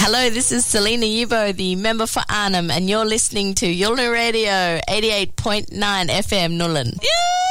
Hello, this is Selena Yubo, the member for Arnhem, and you're listening to Yulna Radio 88.9 FM Nullen. Yeah!